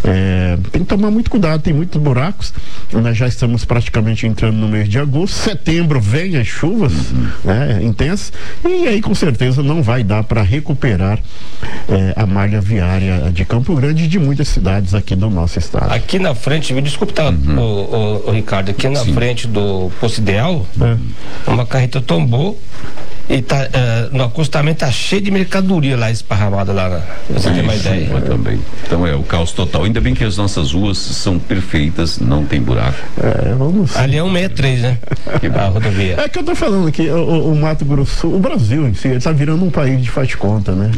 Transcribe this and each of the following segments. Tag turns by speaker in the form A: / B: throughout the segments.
A: Tem que tomar muito cuidado, tem muitos buracos. Nós já estamos praticamente entrando no mês de agosto. Setembro vem as chuvas, né, intensas, e aí com certeza não vai dar para recuperar a malha viária de Campo Grande e de muitas cidades aqui do nosso estado.
B: Aqui na frente, me desculpe, o Ricardo, aqui na frente do Posto Ideal, uma carreta tombou e no acostamento tá cheio de mercadoria lá esparramada lá, você tem uma ideia.
C: Também. Então o caos total. Ainda bem que as nossas ruas são perfeitas, não tem buraco.
B: Ali é 163, né? A rodovia.
A: É que eu tô falando que o Mato Grosso, o Brasil em si, ele tá virando um país de faz conta, né?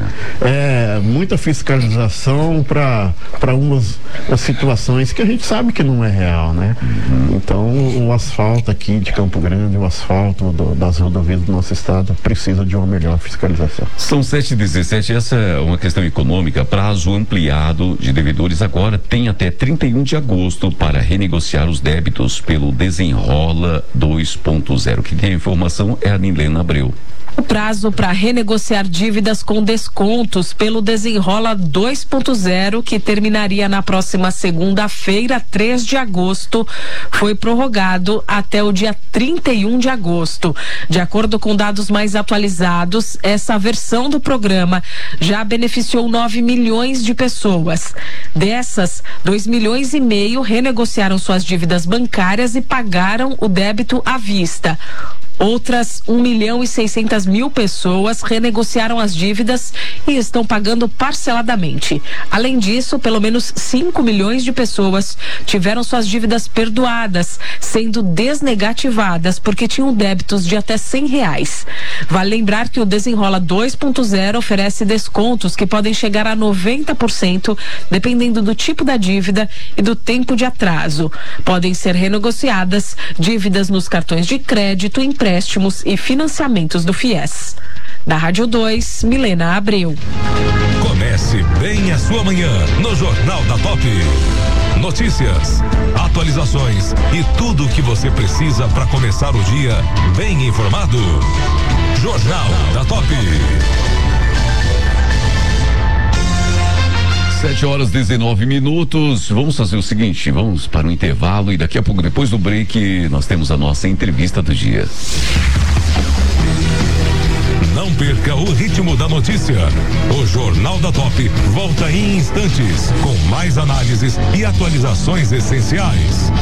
A: Muita fiscalização para umas situações que a gente sabe que não é real, né? Então o asfalto aqui de Campo Grande, o asfalto das rodovias do nosso estado precisa de uma melhor fiscalização.
C: São 7h17, essa é uma questão econômica. Prazo ampliado de devedores agora tem até 31 de agosto para renegociar os débitos pelo Desenrola 2.0. Quem tem a informação é a Nilena Abreu.
D: O prazo para renegociar dívidas com descontos pelo Desenrola 2.0, que terminaria na próxima segunda-feira, 3 de agosto, foi prorrogado até o dia 31 de agosto. De acordo com dados mais atualizados, essa versão do programa já beneficiou 9 milhões de pessoas. Dessas, 2,5 milhões renegociaram suas dívidas bancárias e pagaram o débito à vista. Outras 1.600.000 pessoas renegociaram as dívidas e estão pagando parceladamente. Além disso, pelo menos 5 milhões de pessoas tiveram suas dívidas perdoadas, sendo desnegativadas porque tinham débitos de até R$100. Vale lembrar que o Desenrola 2.0 oferece descontos que podem chegar a 90%, dependendo do tipo da dívida e do tempo de atraso. Podem ser renegociadas dívidas nos cartões de crédito, empréstimos e financiamentos do FIES. Da Rádio 2, Milena Abreu.
E: Comece bem a sua manhã no Jornal da Top. Notícias, atualizações e tudo o que você precisa para começar o dia bem informado. Jornal da Top.
C: 7h19. Vamos fazer o seguinte, vamos para o intervalo e daqui a pouco, depois do break, nós temos a nossa entrevista do dia.
E: Não perca o ritmo da notícia. O Jornal da Top volta em instantes com mais análises e atualizações essenciais.